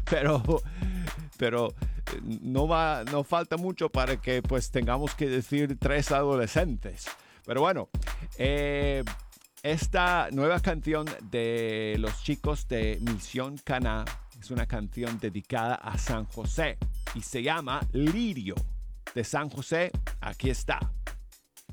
pero, pero no falta mucho para que pues tengamos que decir tres adolescentes. Pero bueno, esta nueva canción de los chicos de Misión Caná es una canción dedicada a San José y se llama Lirio de San José. Aquí está.